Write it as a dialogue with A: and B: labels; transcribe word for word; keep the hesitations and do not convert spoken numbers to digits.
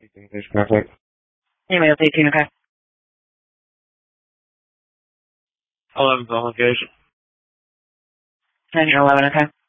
A: English perfect.
B: Anyway, it's eighteen, okay?
A: eleven's on location.
B: nine eleven, okay?